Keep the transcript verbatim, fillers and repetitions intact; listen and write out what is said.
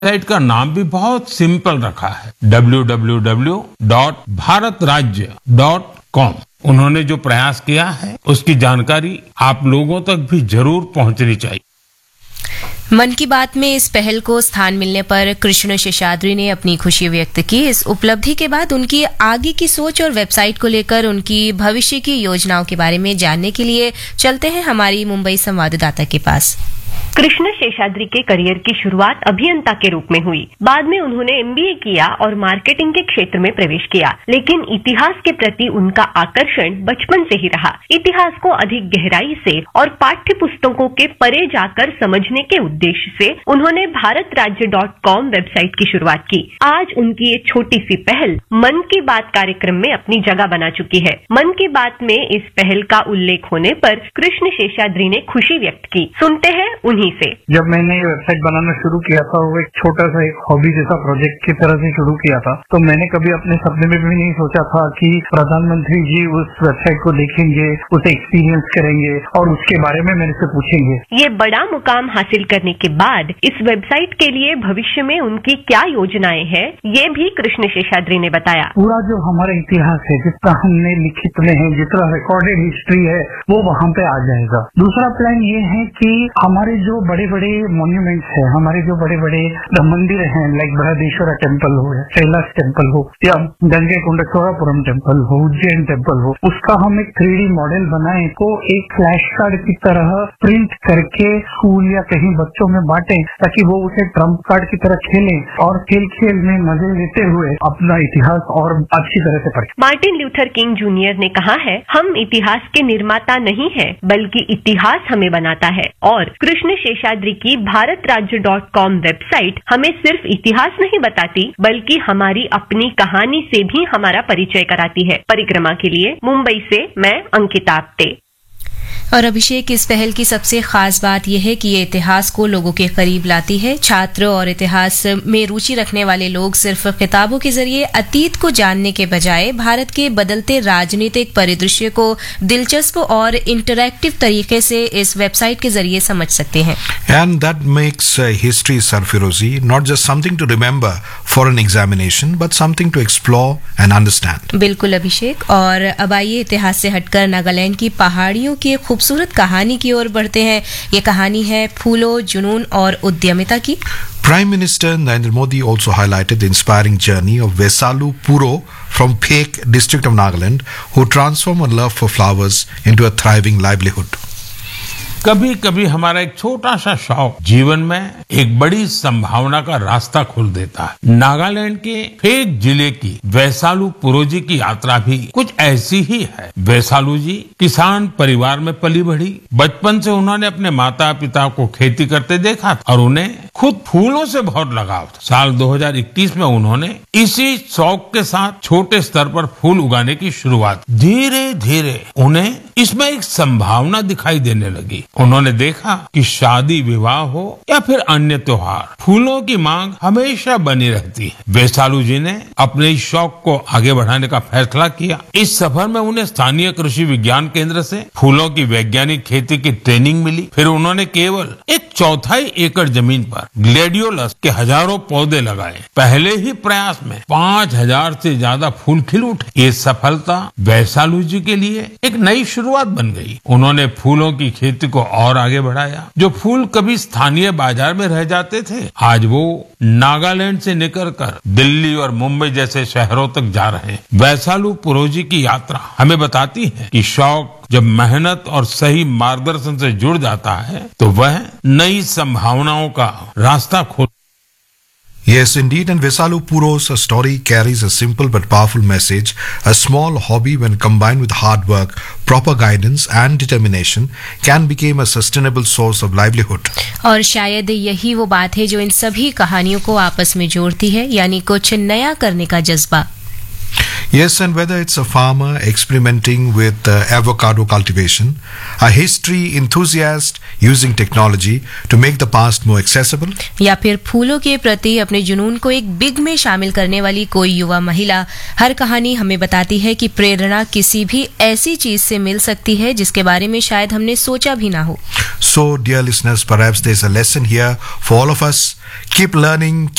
Website का नाम भी बहुत सिंपल रखा है, W W W dot Bharat राज्य डॉट कॉम। उन्होंने जो प्रयास किया है उसकी जानकारी आप लोगों तक भी जरूर पहुंचनी चाहिए। मन की बात में इस पहल को स्थान मिलने पर कृष्ण शेषाद्री ने अपनी खुशी व्यक्त की। इस उपलब्धि के बाद उनकी आगे की सोच और वेबसाइट को लेकर उनकी भविष्य की योजनाओं के बारे में जानने के लिए चलते हैं हमारी मुंबई संवाददाता के पास। कृष्ण शेषाद्री के करियर की शुरुआत अभियंता के रूप में हुई। बाद में उन्होंने एमबीए किया और मार्केटिंग के क्षेत्र में प्रवेश किया, लेकिन इतिहास के प्रति उनका आकर्षण बचपन से ही रहा। इतिहास को अधिक गहराई से और पाठ्य पुस्तकों के परे जाकर समझने के उद्देश्य से उन्होंने भारत राज्य डॉट कॉम वेबसाइट की शुरुआत की। आज उनकी ये छोटी सी पहल मन की बात कार्यक्रम में अपनी जगह बना चुकी है। मन की बात में इस पहल का उल्लेख होने पर कृष्ण शेषाद्री ने खुशी व्यक्त की। सुनते हैं उन्हीं से। जब मैंने ये वेबसाइट बनाना शुरू किया था, वो एक छोटा सा एक हॉबी जैसा प्रोजेक्ट की तरह से शुरू किया था, तो मैंने कभी अपने सपने में भी नहीं सोचा था कि प्रधानमंत्री जी उस वेबसाइट को देखेंगे, उसे एक्सपीरियंस करेंगे और उसके बारे में मेरे से पूछेंगे। ये बड़ा मुकाम हासिल करने के बाद इस वेबसाइट के लिए भविष्य में उनकी क्या योजनाएं हैं, ये भी कृष्ण शेषाद्री ने बताया। पूरा जो हमारा इतिहास है, जितना हमने लिखित में है, जितना रिकॉर्डेड हिस्ट्री है, वो वहाँ पे आ जाएगा। दूसरा प्लान ये है कि हमारे जो बड़े बड़े मॉन्यूमेंट्स हैं, हमारे जो बड़े बड़े मंदिर हैं, लाइक बृहदेश्वरा टेम्पल हो या कैलाश टेम्पल हो या गंगे कुंडेश्वरापुरम टेम्पल हो, उज्जैन टेम्पल हो, उसका हम एक थ्री डी मॉडल बनाए को एक फ्लैश कार्ड की तरह प्रिंट करके स्कूल या कहीं बच्चों में बांटे, ताकि वो उसे ट्रम्प कार्ड की तरह खेलें और खेल खेल में मजे लेते हुए अपना इतिहास और अच्छी तरह से पढ़ें। मार्टिन लूथर किंग जूनियर ने कहा है, हम इतिहास के निर्माता नहीं है, बल्कि इतिहास हमें बनाता है। और कृष्ण शेषाद्री की भारत राज्य डॉट कॉम वेबसाइट हमें सिर्फ इतिहास नहीं बताती, बल्कि हमारी अपनी कहानी से भी हमारा परिचय कराती है। परिक्रमा के लिए मुंबई से मैं अंकिता आप्टे। और अभिषेक, इस पहल की सबसे खास बात यह है कि ये इतिहास को लोगों के करीब लाती है। छात्र और इतिहास में रुचि रखने वाले लोग सिर्फ किताबों के जरिए अतीत को जानने के बजाय भारत के बदलते राजनीतिक परिदृश्य को दिलचस्प और इंटरैक्टिव तरीके से इस वेबसाइट के जरिए समझ सकते हैं। And that makes uh, history, Sarfirozi, not just something to remember for an examination, but something to explore and understand. बिल्कुल अभिषेक, और अब आइए इतिहास से हटकर नागालैंड की पहाड़ियों की खूबसूरत कहानी की ओर बढ़ते हैं। ये कहानी है फूलों, जुनून और उद्यमिता की। Prime Minister Narendra Modi also highlighted the inspiring journey of Vesalu Puro from Phek district of Nagaland, who transformed a love for flowers into a thriving livelihood. कभी कभी हमारा एक छोटा सा शौक जीवन में एक बड़ी संभावना का रास्ता खोल देता है। नागालैंड के फेक जिले की वैसालू पुरो जी की यात्रा भी कुछ ऐसी ही है। वैसालू जी किसान परिवार में पली बढ़ी। बचपन से उन्होंने अपने माता पिता को खेती करते देखा और उन्हें खुद फूलों से बहुत लगाव था। साल दो हज़ार इक्कीस में उन्होंने इसी शौक के साथ छोटे स्तर पर फूल उगाने की शुरुआत। धीरे धीरे उन्हें इसमें एक संभावना दिखाई देने लगी। उन्होंने देखा कि शादी विवाह हो या फिर अन्य त्योहार, फूलों की मांग हमेशा बनी रहती है। वैसालू जी ने अपने इस शौक को आगे बढ़ाने का फैसला किया। इस सफर में उन्हें स्थानीय कृषि विज्ञान केंद्र से फूलों की वैज्ञानिक खेती की ट्रेनिंग मिली। फिर उन्होंने केवल एक चौथाई एकड़ जमीन पर ग्लेडियोलस के हजारों पौधे लगाए। पहले ही प्रयास में पांच हजार से ज्यादा फूल खिल उठे। ये सफलता वैसालू जी के लिए एक नई शुरुआत बन गई। उन्होंने फूलों की खेती को और आगे बढ़ाया। जो फूल कभी स्थानीय बाजार में रह जाते थे, आज वो नागालैंड से निकलकर दिल्ली और मुंबई जैसे शहरों तक जा रहे हैं। वैसालू पुरो जी की यात्रा हमें बताती है कि शौक जब मेहनत और सही मार्गदर्शन से जुड़ जाता है तो वह नई संभावनाओं का रास्ता खोल। Yes, indeed, and Vesalu Puro's story carries a simple but powerful message. A small hobby, when combined with hard work, proper guidance and determination, can become a sustainable source of livelihood. और शायद यही वो बात है जो इन सभी कहानियों को आपस में जोड़ती है, यानी कुछ नया करने का जज्बा। Yes, and whether it's a farmer experimenting with uh, avocado cultivation, a history enthusiast using technology to make the past more accessible, या फिर फूलों के प्रति अपने जुनून को एक बिग में शामिल करने वाली कोई युवा महिला, हर कहानी हमें बताती है कि प्रेरणा किसी भी ऐसी चीज से मिल सकती है जिसके बारे में शायद हमने सोचा भी ना हो। So, dear listeners, perhaps there's a lesson here for all of us. Keep learning,